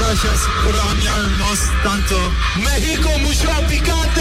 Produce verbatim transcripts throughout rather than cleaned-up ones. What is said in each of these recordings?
gracias por dañarnos tanto. México, mucho picante.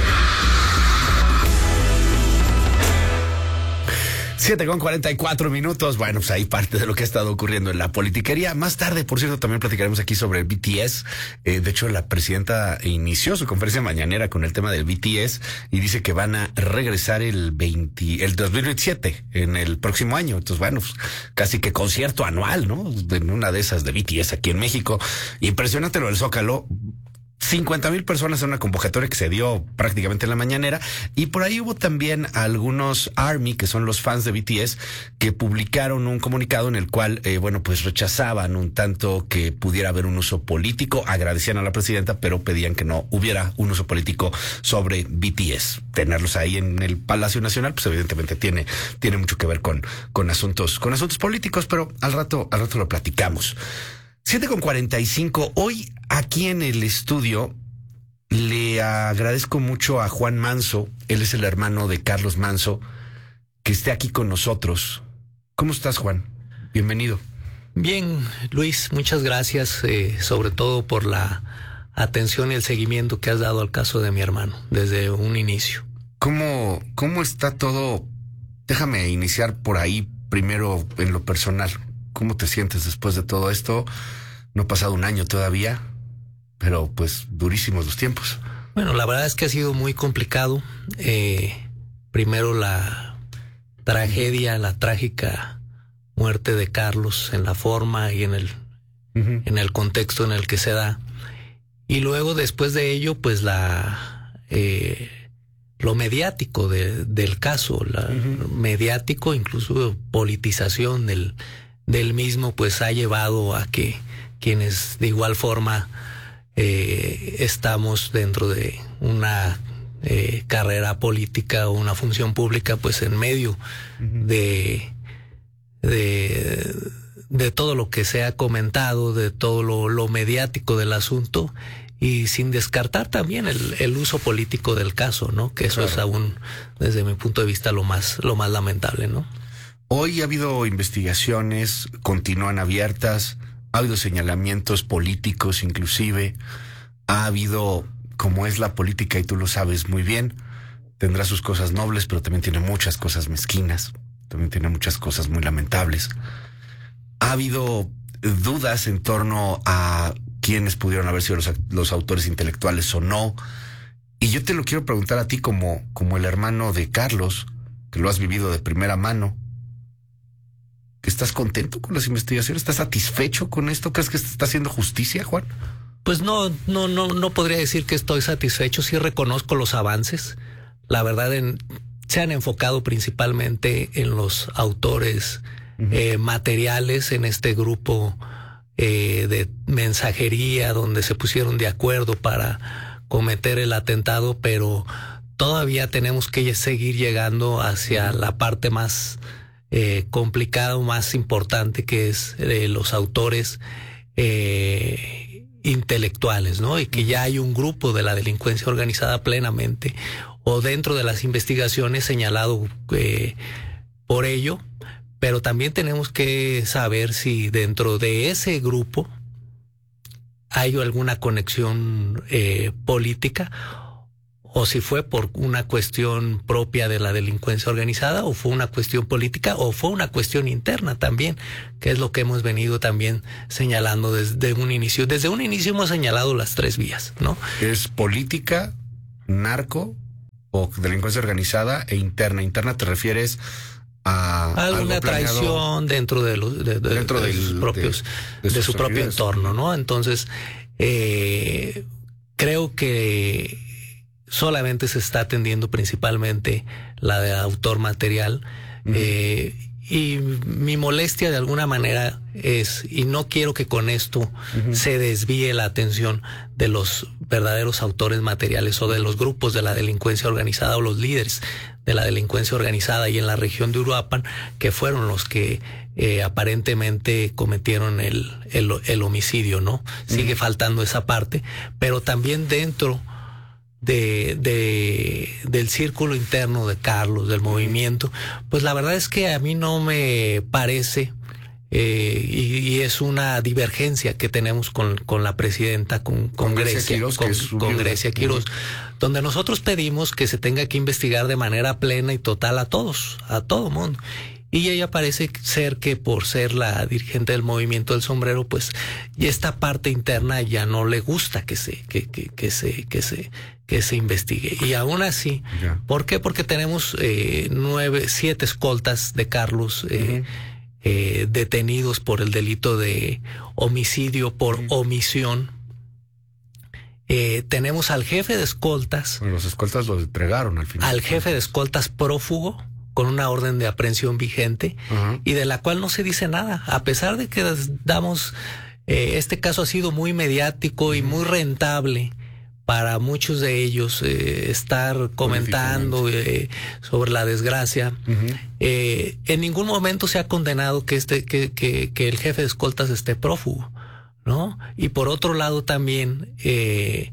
siete con cuarenta y cuatro minutos. Bueno, pues ahí parte de lo que ha estado ocurriendo en la politiquería. Más tarde, por cierto, también platicaremos aquí sobre el B T S. Eh, de hecho, la presidenta inició su conferencia mañanera con el tema del B T S y dice que van a regresar el veinte, el dos mil veintisiete, en el próximo año. Entonces, bueno, pues, casi que concierto anual, ¿no? En una de esas de B T S aquí en México. Impresionante lo del Zócalo. cincuenta mil personas en una convocatoria que se dio prácticamente en la mañanera, y por ahí hubo también algunos ARMY, que son los fans de B T S, que publicaron un comunicado en el cual, eh, bueno, pues rechazaban un tanto que pudiera haber un uso político, agradecían a la presidenta, pero pedían que no hubiera un uso político sobre B T S. Tenerlos ahí en el Palacio Nacional, pues evidentemente tiene, tiene mucho que ver con, con asuntos, con asuntos políticos, pero al rato, al rato lo platicamos. siete con cuarenta y cinco. Hoy aquí en el estudio le agradezco mucho a Juan Manso. Él es el hermano de Carlos Manso, que esté aquí con nosotros. ¿Cómo estás, Juan? Bienvenido. Bien, Luis, muchas gracias, eh, sobre todo por la atención y el seguimiento que has dado al caso de mi hermano desde un inicio. ¿Cómo, cómo está todo? Déjame iniciar por ahí primero en lo personal. ¿Cómo te sientes después de todo esto? No ha pasado un año todavía, pero pues durísimos los tiempos. Bueno, la verdad es que ha sido muy complicado. Eh, primero la tragedia, la trágica muerte de Carlos en la forma y en el, uh-huh. en el contexto en el que se da. Y luego, después de ello, pues la eh, lo mediático de, del caso, la uh-huh. mediático, incluso politización del del mismo, pues ha llevado a que quienes de igual forma eh, estamos dentro de una eh, carrera política o una función pública, pues en medio uh-huh. de, de de todo lo que se ha comentado, de todo lo, lo mediático del asunto, y sin descartar también el, el uso político del caso, ¿no? Que eso claro. es aún, desde mi punto de vista, lo más, lo más lamentable, ¿no? Hoy ha habido investigaciones, continúan abiertas, ha habido señalamientos políticos inclusive, ha habido, como es la política y tú lo sabes muy bien, tendrá sus cosas nobles, pero también tiene muchas cosas mezquinas, también tiene muchas cosas muy lamentables. Ha habido dudas en torno a quiénes pudieron haber sido los, los autores intelectuales o no, y yo te lo quiero preguntar a ti como, como el hermano de Carlos, que lo has vivido de primera mano. ¿Estás contento con las investigaciones? ¿Estás satisfecho con esto? ¿Crees que se está haciendo justicia, Juan? Pues no, no, no, no podría decir que estoy satisfecho. Sí reconozco los avances. La verdad, en, se han enfocado principalmente en los autores uh-huh. eh, materiales, en este grupo eh, de mensajería donde se pusieron de acuerdo para cometer el atentado, pero todavía tenemos que seguir llegando hacia uh-huh. la parte más Eh, complicado, más importante, que es eh, los autores eh, intelectuales, ¿no? Y que ya hay un grupo de la delincuencia organizada plenamente o dentro de las investigaciones señalado eh, por ello, pero también tenemos que saber si dentro de ese grupo hay alguna conexión eh, política, o si fue por una cuestión propia de la delincuencia organizada, o fue una cuestión política, o fue una cuestión interna también, que es lo que hemos venido también señalando desde un inicio. Desde un inicio hemos señalado las tres vías, ¿no? ¿Es política, narco o delincuencia organizada e interna? Interna te refieres a alguna traición dentro de los de, de, dentro de, de sus propios de, de, de su propio entorno, ¿no? Entonces eh, creo que solamente se está atendiendo principalmente la de autor material. Uh-huh. eh, y mi molestia de alguna manera es, y no quiero que con esto uh-huh. se desvíe la atención de los verdaderos autores materiales o de los grupos de la delincuencia organizada o los líderes de la delincuencia organizada y en la región de Uruapan, que fueron los que eh, aparentemente cometieron el, el, el homicidio, ¿no? Sigue uh-huh. faltando esa parte, pero también dentro De, de del círculo interno de Carlos, del movimiento, pues la verdad es que a mí no me parece Eh, y, y es una divergencia que tenemos con, con la presidenta, con, con, con Grecia, Grecia Quiroz, con, con Grecia Quiroz, uh-huh. donde nosotros pedimos que se tenga que investigar de manera plena y total a todos, a todo mundo. Y ella parece ser que por ser la dirigente del movimiento del sombrero, pues, y esta parte interna ya no le gusta que se, que, que, que se, que se, que se investigue. Y aún así, yeah. ¿por qué? Porque tenemos eh, nueve, siete escoltas de Carlos, eh, uh-huh. eh, detenidos por el delito de homicidio por uh-huh. omisión. Eh, tenemos al jefe de escoltas. Bueno, los escoltas los entregaron al final. Al jefe de escoltas prófugo, con una orden de aprehensión vigente, uh-huh. y de la cual no se dice nada, a pesar de que damos, eh, este caso ha sido muy mediático uh-huh. y muy rentable para muchos de ellos, eh, estar comentando eh, sobre la desgracia. Uh-huh. Eh, en ningún momento se ha condenado que este, que, que, que el jefe de escoltas esté prófugo, ¿no? Y por otro lado también eh,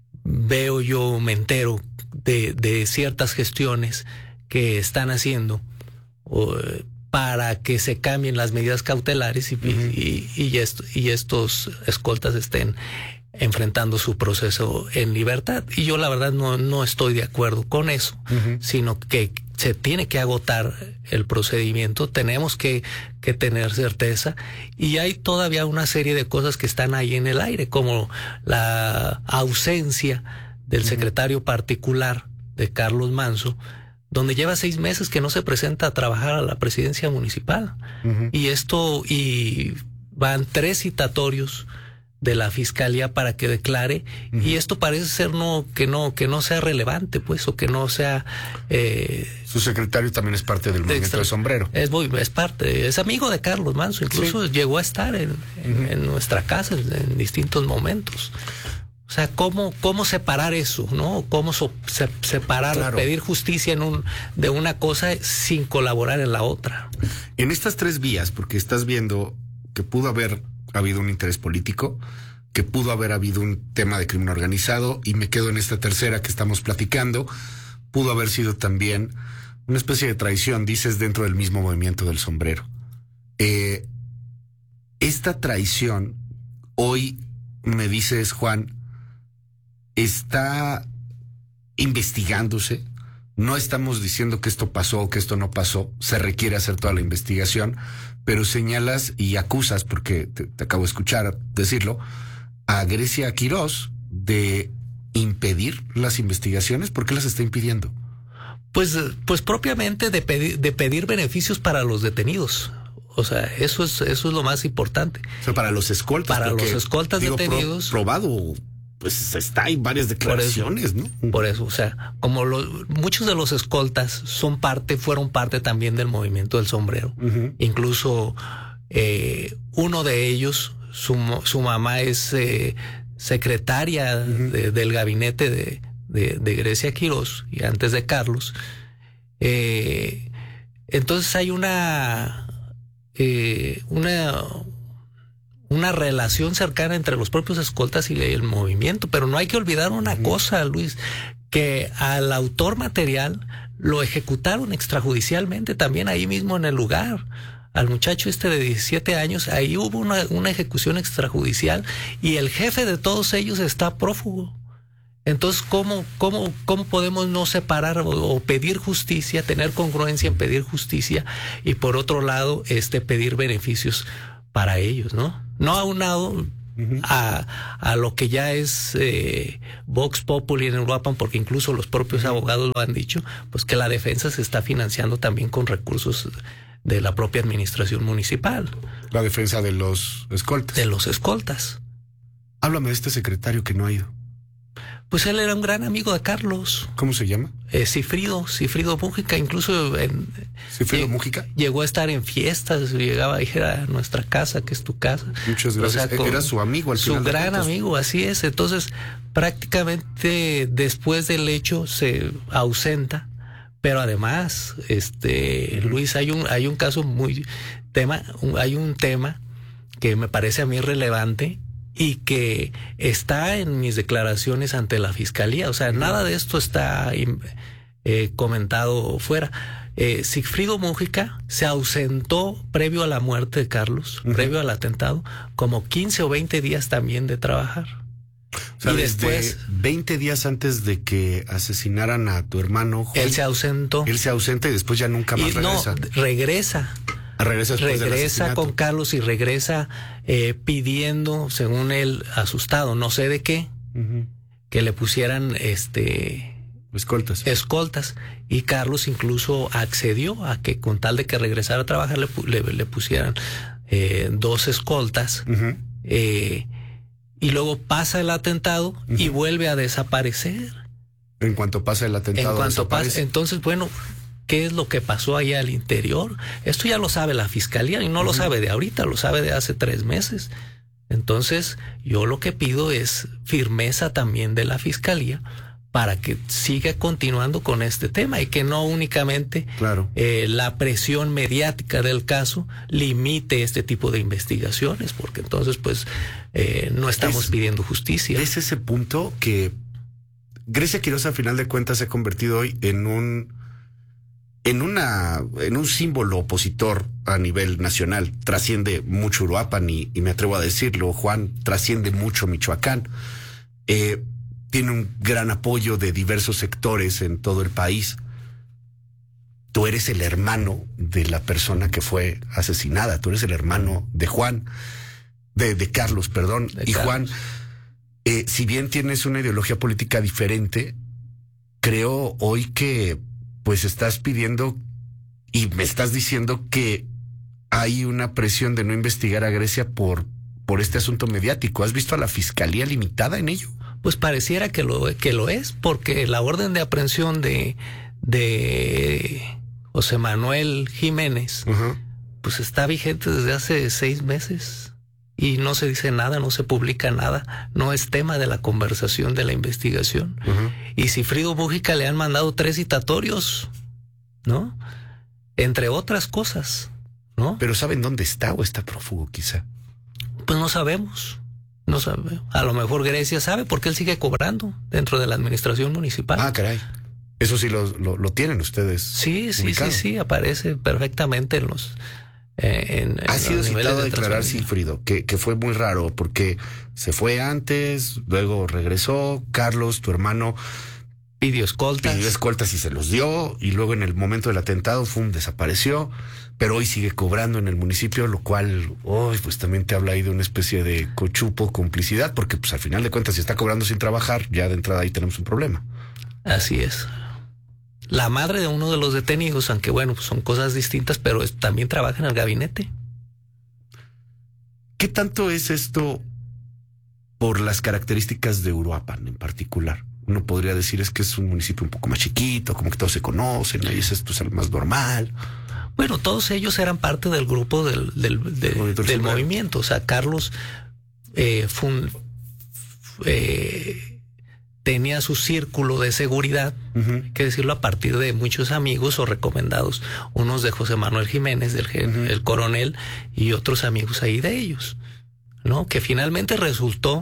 veo yo, me entero de, de ciertas gestiones que están haciendo uh, para que se cambien las medidas cautelares y, uh-huh. y, y, esto, y estos escoltas estén enfrentando su proceso en libertad. Y yo la verdad no, no estoy de acuerdo con eso, uh-huh. sino que se tiene que agotar el procedimiento, tenemos que, que tener certeza, y hay todavía una serie de cosas que están ahí en el aire, como la ausencia del uh-huh. secretario particular de Carlos Manzo, donde lleva seis meses que no se presenta a trabajar a la presidencia municipal. Uh-huh. Y esto, y van tres citatorios de la fiscalía para que declare, uh-huh. y esto parece ser no, que no, que no sea relevante, pues, o que no sea eh, su secretario también es parte del de movimiento extra, de sombrero. Es muy, es parte, es amigo de Carlos Manzo, incluso sí. llegó a estar en, en, uh-huh. en nuestra casa en, en distintos momentos. O sea, ¿cómo, cómo separar eso, no? ¿Cómo so, se, separar, claro. pedir justicia en un, de una cosa sin colaborar en la otra? En estas tres vías, porque estás viendo que pudo haber habido un interés político, que pudo haber habido un tema de crimen organizado, y me quedo en esta tercera que estamos platicando, pudo haber sido también una especie de traición, dices, dentro del mismo movimiento del sombrero. Eh, esta traición, hoy me dices, Juan, está investigándose. No estamos diciendo que esto pasó o que esto no pasó. Se requiere hacer toda la investigación, pero señalas y acusas, porque te, te acabo de escuchar decirlo, a Grecia Quiroz de impedir las investigaciones. ¿Por qué las está impidiendo? Pues, pues propiamente de pedir, de pedir beneficios para los detenidos. O sea, eso es, eso es lo más importante. O sea, para los escoltas. Para porque, los escoltas digo, detenidos. Pro, probado. Pues está en varias declaraciones, por eso, ¿no? Por eso, o sea, como los, muchos de los escoltas son parte, fueron parte también del movimiento del sombrero. Uh-huh. Incluso eh, uno de ellos, su, su mamá es eh, secretaria uh-huh. de, del gabinete de, de, de Grecia Quiroz, y antes de Carlos. Eh, entonces hay una, eh, una una relación cercana entre los propios escoltas y el movimiento, pero no hay que olvidar una uh-huh. cosa, Luis, que al autor material lo ejecutaron extrajudicialmente también ahí mismo en el lugar. Al muchacho este de diecisiete años, ahí hubo una, una ejecución extrajudicial, y el jefe de todos ellos está prófugo. Entonces, ¿cómo, cómo, cómo podemos no separar o, o pedir justicia, tener congruencia en pedir justicia, y por otro lado, este pedir beneficios para ellos, ¿no? No aunado uh-huh. a, a lo que ya es eh, Vox Populi en el Uruapan, porque incluso los propios uh-huh. abogados lo han dicho, pues que la defensa se está financiando también con recursos de la propia administración municipal. La defensa de los escoltas. De los escoltas. Háblame de este secretario que no ha ido. Pues él era un gran amigo de Carlos. ¿Cómo se llama? Eh, Cifrido, Cifrido Mújica, incluso en... ¿Cifrido lleg- Mújica? Llegó a estar en fiestas, llegaba a ir a nuestra casa, que es tu casa. Muchas gracias. O sea, era su amigo al final. Su gran amigo, así es. Entonces, prácticamente después del hecho se ausenta, pero además, este, uh-huh. Luis, hay un, hay un caso muy... tema, un, hay un tema que me parece a mí relevante, y que está en mis declaraciones ante la fiscalía. O sea, nada de esto está eh, comentado fuera. eh, Sigfrido Múgica se ausentó previo a la muerte de Carlos, uh-huh. previo al atentado, como quince o veinte días también de trabajar. O sea, y después, veinte días antes de que asesinaran a tu hermano Juan, él se ausentó. Él se ausenta y después ya nunca más y regresa. No, regresa. Regresa, regresa con Carlos y regresa eh, pidiendo, según él, asustado, no sé de qué, uh-huh. que le pusieran este escoltas. escoltas. Y Carlos incluso accedió a que con tal de que regresara a trabajar le, le, le pusieran eh, dos escoltas. Uh-huh. Eh, y luego pasa el atentado uh-huh. y vuelve a desaparecer. En cuanto pasa el atentado. En cuanto pasa, entonces, bueno, ¿qué es lo que pasó allá al interior? Esto ya lo sabe la fiscalía y no uh-huh. lo sabe de ahorita, lo sabe de hace tres meses. Entonces, yo lo que pido es firmeza también de la fiscalía para que siga continuando con este tema y que no únicamente claro. eh, la presión mediática del caso limite este tipo de investigaciones, porque entonces pues eh, no estamos es, pidiendo justicia. Es ese punto que Grecia Quiroz al final de cuentas se ha convertido hoy en un en una en un símbolo opositor a nivel nacional. Trasciende mucho Uruapan y, y me atrevo a decirlo, Juan, trasciende mucho Michoacán. Eh, tiene un gran apoyo de diversos sectores en todo el país. Tú eres el hermano de la persona que fue asesinada. Tú eres el hermano de Juan, de, de Carlos, perdón. De y Carlos. Juan, eh, si bien tienes una ideología política diferente, creo hoy que pues estás pidiendo y me estás diciendo que hay una presión de no investigar a Grecia por, por este asunto mediático. ¿Has visto a la fiscalía limitada en ello? Pues pareciera que lo, que lo es, porque la orden de aprehensión de, de José Manuel Jiménez, uh-huh. pues está vigente desde hace seis meses y no se dice nada, no se publica nada, no es tema de la conversación de la investigación. Uh-huh. Y Sigfrido Múgica le han mandado tres citatorios, ¿no? Entre otras cosas, ¿no? Pero ¿saben dónde está o está prófugo quizá? Pues no sabemos. No sabe. A lo mejor Grecia sabe porque él sigue cobrando dentro de la administración municipal. Ah, caray. Eso sí lo, lo, lo tienen ustedes. Sí, sí, ubicado. sí, sí, aparece perfectamente en los... Eh, en, ha en sido los citado a declarar Sigfrido, que, que fue muy raro porque se fue antes, luego regresó. Carlos, tu hermano... Pidió escoltas. Pidió escoltas y se los dio. Y luego en el momento del atentado, fum, desapareció. Pero hoy sigue cobrando en el municipio, lo cual, oh, pues también te habla ahí de una especie de cochupo, complicidad, porque pues al final de cuentas, si está cobrando sin trabajar, ya de entrada ahí tenemos un problema. Así es. La madre de uno de los detenidos, aunque bueno, pues son cosas distintas, pero es, también trabaja en el gabinete. ¿Qué tanto es esto por las características de Uruapan en particular? Uno podría decir es que es un municipio un poco más chiquito, como que todos se conocen, ahí es esto es algo más normal. Bueno, todos ellos eran parte del grupo del, del, del, del movimiento. O sea, Carlos eh, fun, eh, tenía su círculo de seguridad, uh-huh. hay que decirlo, a partir de muchos amigos o recomendados, unos de José Manuel Jiménez, del uh-huh. el coronel, y otros amigos ahí de ellos, ¿no? Que finalmente resultó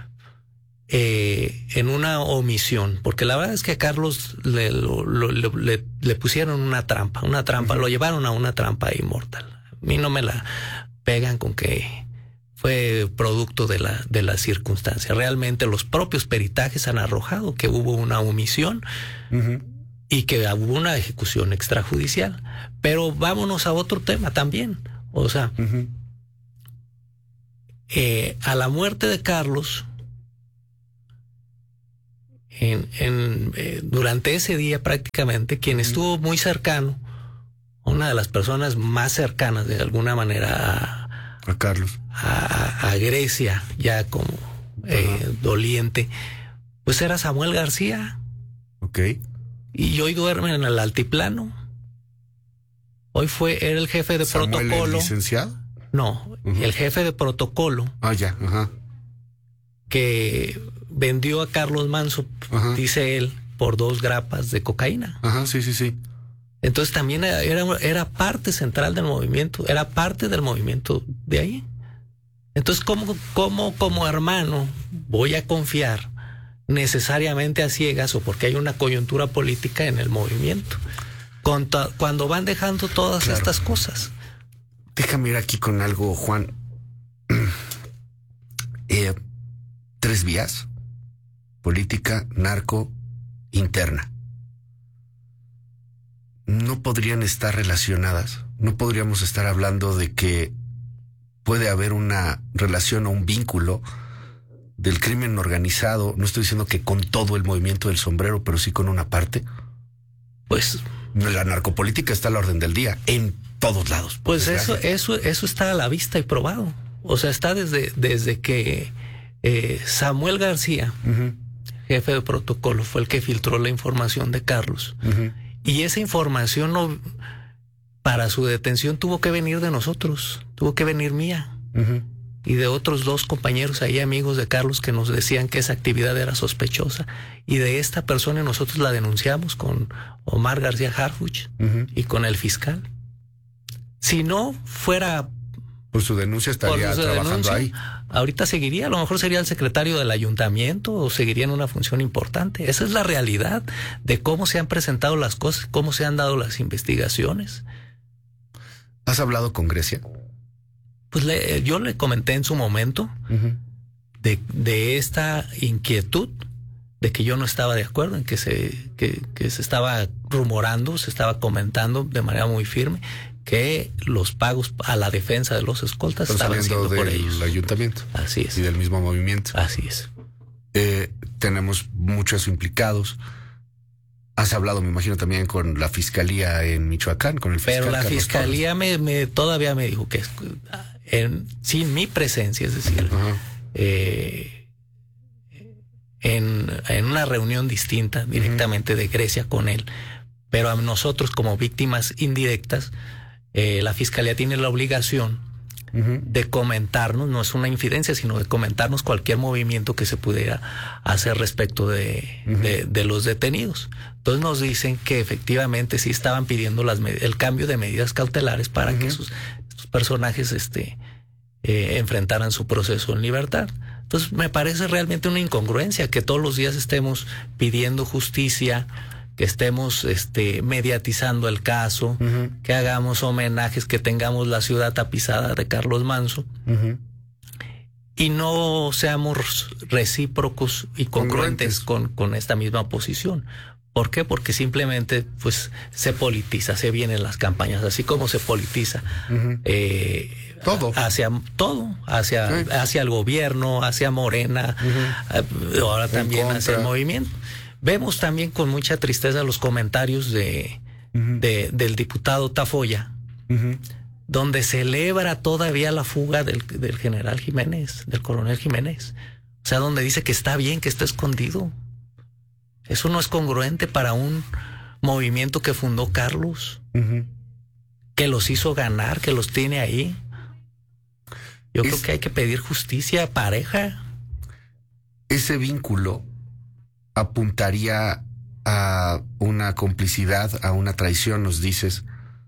Eh, en una omisión, porque la verdad es que a Carlos le, lo, lo, le, le pusieron una trampa, una trampa, uh-huh. lo llevaron a una trampa inmortal. A mí no me la pegan con que fue producto de la, de la circunstancia. Realmente los propios peritajes han arrojado que hubo una omisión uh-huh. y que hubo una ejecución extrajudicial. Pero vámonos a otro tema también. O sea, uh-huh. eh, a la muerte de Carlos, En, en, eh, durante ese día prácticamente, quien estuvo muy cercano, una de las personas más cercanas de alguna manera a, a Carlos, a, a Grecia, ya como eh, doliente, pues era Samuel García. Ok. Y hoy duerme en el altiplano. Hoy fue, era el jefe de ¿Samuel protocolo. ¿El licenciado? No, uh-huh. el jefe de protocolo. Ah, ya, ajá. Que vendió a Carlos Manso, ajá. dice él, por dos grapas de cocaína. Ajá, sí, sí, sí. Entonces también era, era parte central del movimiento, era parte del movimiento de ahí. Entonces, ¿cómo, cómo como hermano voy a confiar necesariamente a ciegas o porque hay una coyuntura política en el movimiento? con to- cuando van dejando todas Claro. estas cosas. Déjame ir aquí con algo, Juan. Eh, tres vías: política, narco, interna. No podrían estar relacionadas. No podríamos estar hablando de que puede haber una relación o un vínculo del crimen organizado. No estoy diciendo que con todo el movimiento del sombrero, pero sí con una parte. Pues, La narcopolítica está a la orden del día en todos lados. por pues eso, desgracia. eso, eso está a la vista y probado. O sea, está desde, desde que eh, Samuel García, Ujú, jefe de protocolo, fue el que filtró la información de Carlos. ujú. Y esa información no, para su detención tuvo que venir de nosotros, tuvo que venir mía Uh-huh. y de otros dos compañeros ahí, amigos de Carlos, que nos decían que esa actividad era sospechosa. Y de esta persona nosotros la denunciamos con Omar García Harfuch Uh-huh. y con el fiscal. Si no fuera Por su denuncia por estaría su trabajando denuncia, ahí. ahorita seguiría, a lo mejor sería el secretario del ayuntamiento o seguiría en una función importante. Esa es la realidad de cómo se han presentado las cosas, cómo se han dado las investigaciones. ¿Has hablado con Grecia? Pues le, yo le comenté en su momento Uh-huh. de, de esta inquietud, de que yo no estaba de acuerdo, en que se, que, que se estaba rumorando, se estaba comentando de manera muy firme que los pagos a la defensa de los escoltas Están estaban saliendo siendo por del ellos. ayuntamiento Así es, y del mismo movimiento. así es. Eh, tenemos muchos implicados. Has hablado, me imagino, también con la fiscalía en Michoacán, con el fiscal Pero la Carlos fiscalía me, me todavía me dijo que en, sin mi presencia, es decir, Torres. Ajá. eh, en, en una reunión distinta directamente de Grecia con él, pero a nosotros como víctimas indirectas, eh, la fiscalía tiene la obligación Uh-huh. de comentarnos, no es una infidencia, sino de comentarnos cualquier movimiento que se pudiera hacer respecto de, Ujú. de, de los detenidos. Entonces nos dicen que efectivamente sí estaban pidiendo las, med- el cambio de medidas cautelares para Ujú. que sus, sus personajes este, eh, enfrentaran su proceso en libertad. Entonces me parece realmente una incongruencia que todos los días estemos pidiendo justicia, que estemos este, mediatizando el caso, Uh-huh. que hagamos homenajes, que tengamos la ciudad tapizada de Carlos Manso Uh-huh. y no seamos recíprocos y congruentes con, con esta misma posición. ¿Por qué? Porque simplemente pues se politiza, se vienen las campañas, así como se politiza Uh-huh. eh, Todo. hacia todo, hacia, Sí. hacia el gobierno, hacia Morena, eh, ahora también hacia el contra. movimiento. Vemos también con mucha tristeza los comentarios de, Uh-huh. de del diputado Tafoya, Uh-huh. donde celebra todavía la fuga del, del general Jiménez, del coronel Jiménez. O sea, donde dice que está bien, que está escondido. Eso no es congruente para un movimiento que fundó Carlos, Uh-huh. que los hizo ganar, que los tiene ahí. Yo Es- creo que hay que pedir justicia pareja. Ese vínculo apuntaría a una complicidad, a una traición, nos dices.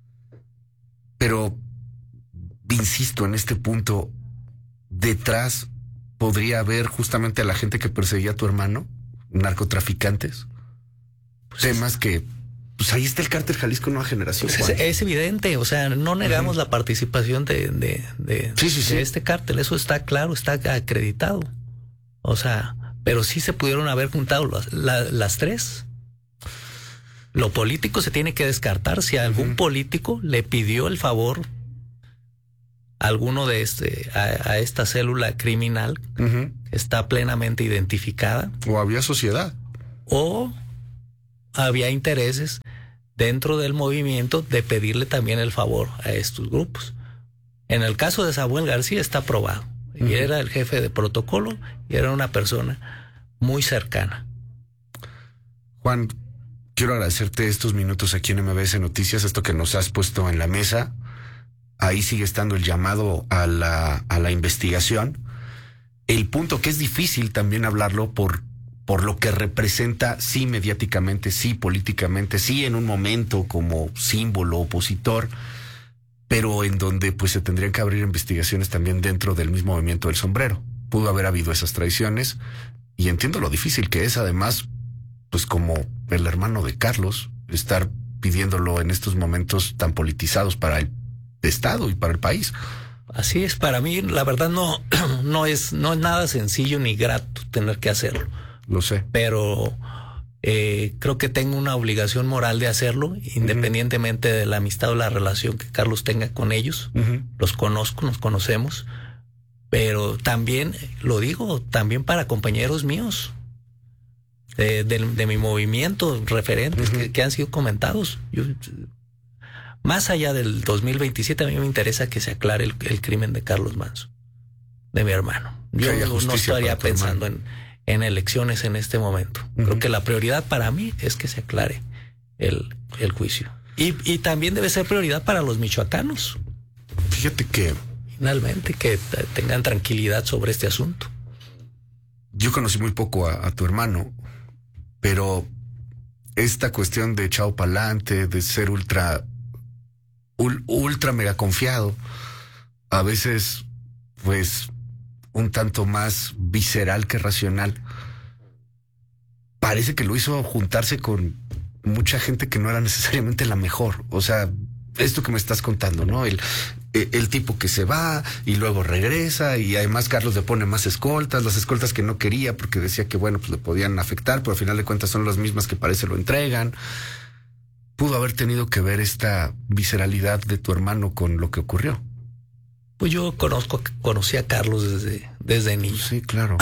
Pero, insisto, en este punto, detrás podría haber justamente a la gente que perseguía a tu hermano, narcotraficantes, Pues temas que, pues ahí está el cártel Jalisco Nueva Generación. Pues es, Juan. es evidente, o sea, no negamos la participación de, de, de, Sí, sí, sí. de este cártel, eso está claro, está acreditado. O sea, pero sí se pudieron haber juntado las, la- las tres. Lo político se tiene que descartar. Si algún Ujú. político le pidió el favor a alguno de este, a, a esta célula criminal Ujú. que está plenamente identificada, O había sociedad. o había intereses dentro del movimiento de pedirle también el favor a estos grupos. En el caso de Samuel García está probado. Y Ujú. era el jefe de protocolo y era una persona muy cercana. Juan, quiero agradecerte estos minutos aquí en M B S Noticias, esto que nos has puesto en la mesa. Ahí sigue estando el llamado a la, a la investigación. El punto que es difícil también hablarlo por, por lo que representa, sí mediáticamente, sí políticamente, sí en un momento como símbolo opositor, pero en donde pues se tendrían que abrir investigaciones también dentro del mismo movimiento del sombrero. Pudo haber habido esas traiciones y entiendo lo difícil que es, además, pues como el hermano de Carlos, estar pidiéndolo en estos momentos tan politizados para el Estado y para el país. Así es, para mí la verdad no, no es, no es nada sencillo ni grato tener que hacerlo. Lo sé. Pero eh, creo que tengo una obligación moral de hacerlo, independientemente uh-huh. de la amistad o la relación que Carlos tenga con ellos. Uh-huh. Los conozco, nos conocemos, pero también, lo digo, también para compañeros míos de, de, de mi movimiento, referentes uh-huh. que, que han sido comentados. Yo, más allá del dos mil veintisiete, a mí me interesa que se aclare el, el crimen de Carlos Manzo, de mi hermano. Yo no estaría pensando en, en elecciones en este momento. Uh-huh. Creo que la prioridad para mí es que se aclare el, el juicio. Y, y también debe ser prioridad para los michoacanos. Fíjate que... Finalmente, que tengan tranquilidad sobre este asunto. Yo conocí muy poco a, a tu hermano, pero esta cuestión de echado pa'lante, de ser ultra... ultra mega confiado, a veces pues un tanto más visceral que racional, parece que lo hizo juntarse con mucha gente que no era necesariamente la mejor. O sea, esto que me estás contando, ¿no? El, el tipo que se va y luego regresa, y además Carlos le pone más escoltas, las escoltas que no quería porque decía que bueno, pues le podían afectar, pero al final de cuentas son las mismas que parece lo entregan. ¿Pudo haber tenido que ver esta visceralidad de tu hermano con lo que ocurrió? Pues yo conozco, conocí a Carlos desde, desde niño. Sí, claro.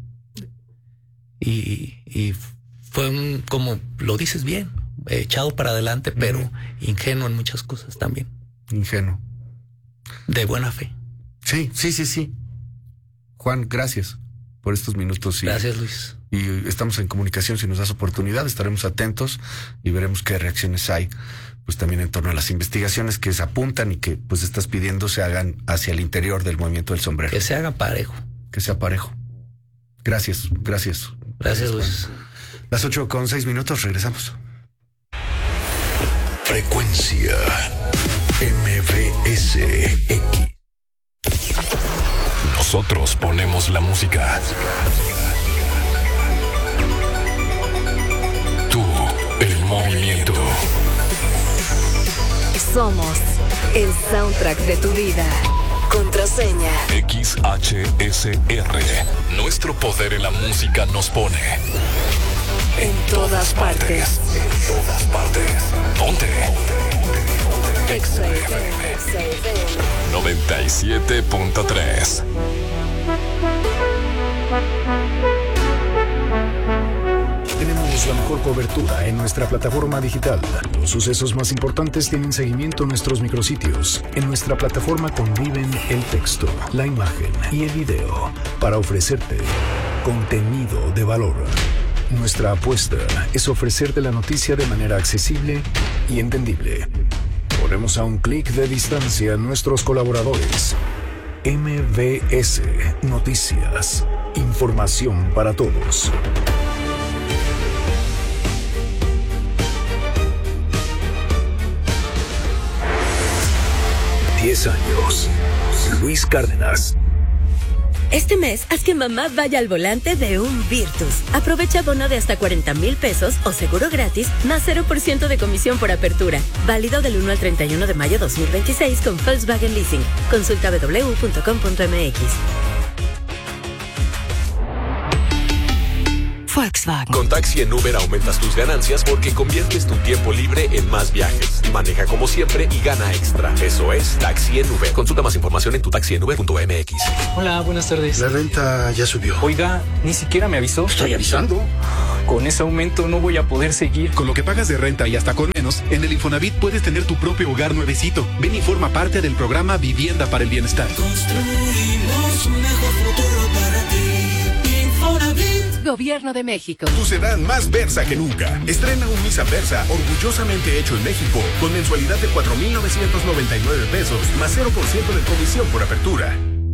Y, y fue un, como lo dices bien, echado para adelante, pero uh-huh. ingenuo en muchas cosas también. Ingenuo. De buena fe. Sí, sí, sí, sí. Juan, gracias por estos minutos. Y, gracias, Luis. Y estamos en comunicación, si nos das oportunidad, estaremos atentos y veremos qué reacciones hay, pues también en torno a las investigaciones que se apuntan y que pues estás pidiendo se hagan hacia el interior del movimiento del sombrero. Que se haga parejo. Que sea parejo. Gracias, gracias. Gracias, Luis. Las ocho con seis minutos, regresamos. Frecuencia M B S X. Nosotros ponemos la música. Tú, el movimiento. Somos el soundtrack de tu vida. Contraseña X H S R. Nuestro poder en la música nos pone en todas partes. En todas partes. Ponte. X F M noventa y siete punto tres. Tenemos la mejor cobertura en nuestra plataforma digital. Los sucesos más importantes tienen seguimiento en nuestros micrositios. En nuestra plataforma conviven el texto, la imagen y el video para ofrecerte contenido de valor. Nuestra apuesta es ofrecerte la noticia de manera accesible y entendible. Ponemos a un clic de distancia a nuestros colaboradores. M B S Noticias. Información para todos. diez años. Luis Cárdenas. Este mes, haz que mamá vaya al volante de un Virtus. Aprovecha bono de hasta cuarenta mil pesos o seguro gratis, más cero por ciento de comisión por apertura. Válido del uno al treinta y uno de mayo dos mil veintiséis con Volkswagen Leasing. Consulta doble u doble u punto com punto m x. Volkswagen. Con Taxi en Uber aumentas tus ganancias porque conviertes tu tiempo libre en más viajes. Maneja como siempre y gana extra. Eso es Taxi en Uber. Consulta más información en tu taxi en uber punto m x. Hola, buenas tardes. La renta ya subió. Oiga, ni siquiera me avisó. Estoy avisando. Con ese aumento no voy a poder seguir. Con lo que pagas de renta y hasta con menos, en el Infonavit puedes tener tu propio hogar nuevecito. Ven y forma parte del programa Vivienda para el Bienestar. Construimos un mejor futuro para ti. Infonavit. Gobierno de México. Tu sedán más Versa que nunca. Estrena un Nissan Versa orgullosamente hecho en México con mensualidad de cuatro mil novecientos noventa y nueve pesos más cero por ciento de comisión por apertura.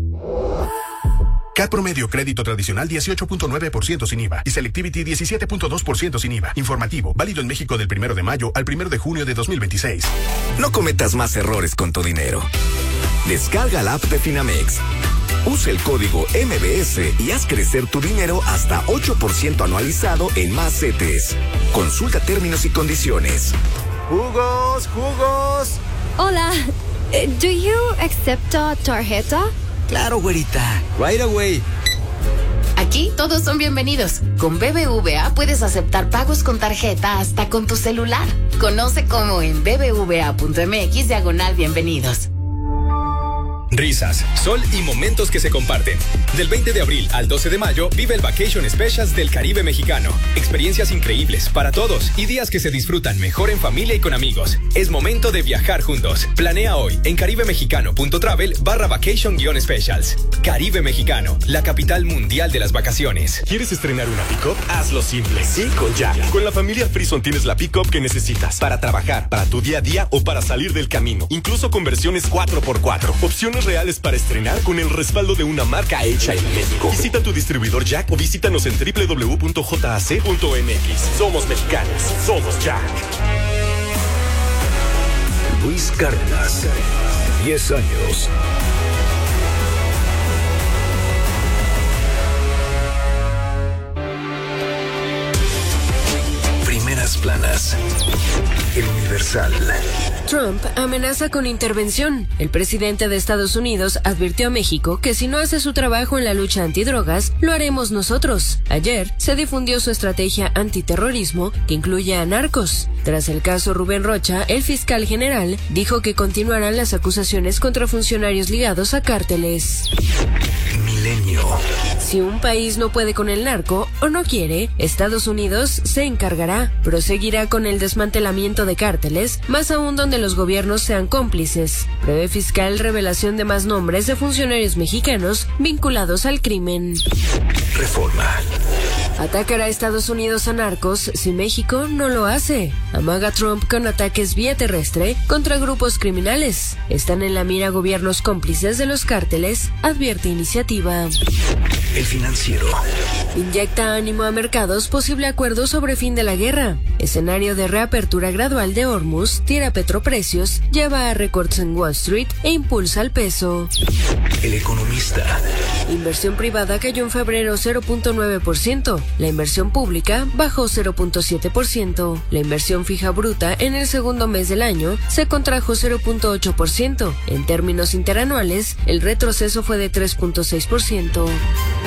C A T promedio crédito tradicional dieciocho punto nueve por ciento sin I V A y Selectivity diecisiete punto dos por ciento sin I V A. Informativo, válido en México del primero de mayo al primero de junio de dos mil veintiséis. No cometas más errores con tu dinero. Descarga la app de Finamex. Usa el código M B S y haz crecer tu dinero hasta ocho por ciento anualizado en más C E T E S. Consulta términos y condiciones. ¡Jugos, jugos! Hola, ¿do you accept a tarjeta? Claro, güerita. Right away. Aquí todos son bienvenidos. Con B B V A puedes aceptar pagos con tarjeta hasta con tu celular. Conoce cómo en bbva.mx diagonal bienvenidos. Risas, sol y momentos que se comparten. Del veinte de abril al doce de mayo, vive el Vacation Specials del Caribe Mexicano. Experiencias increíbles para todos y días que se disfrutan mejor en familia y con amigos. Es momento de viajar juntos. Planea hoy en caribemexicano.travel barra vacation guión specials. Caribe Mexicano, la capital mundial de las vacaciones. ¿Quieres estrenar una pick-up? Hazlo simple. Sí, con Jack. Con la familia Frison tienes la pick-up que necesitas para trabajar, para tu día a día o para salir del camino. Incluso con versiones cuatro por cuatro. Opciones reales para estrenar con el respaldo de una marca hecha en México. Visita tu distribuidor Jack o visítanos en doble u doble u doble u punto j a c punto m x. Somos mexicanos, somos Jack. Luis Cárdenas, diez años. Primeras planas. El Universal. Trump amenaza con intervención. El presidente de Estados Unidos advirtió a México que si no hace su trabajo en la lucha antidrogas, lo haremos nosotros. Ayer se difundió su estrategia antiterrorismo que incluye a narcos. Tras el caso Rubén Rocha, el fiscal general dijo que continuarán las acusaciones contra funcionarios ligados a cárteles. Milenio. Si un país no puede con el narco o no quiere, Estados Unidos se encargará. Proseguirá con el desmantelamiento de cárteles, más aún donde los gobiernos sean cómplices. Prevé fiscal revelación de más nombres de funcionarios mexicanos vinculados al crimen. Reforma. Atacará a Estados Unidos a narcos si México no lo hace. Amaga Trump con ataques vía terrestre contra grupos criminales. Están en la mira gobiernos cómplices de los cárteles, advierte iniciativa. El Financiero. Inyecta ánimo a mercados posible acuerdo sobre fin de la guerra. Escenario de reapertura gradual de Hormuz, tira petroprecios, lleva a récords en Wall Street e impulsa al peso. El Economista. Inversión privada cayó en febrero cero punto nueve por ciento. La inversión pública bajó cero punto siete por ciento. La inversión fija bruta en el segundo mes del año se contrajo cero punto ocho por ciento. En términos interanuales, el retroceso fue de tres punto seis por ciento.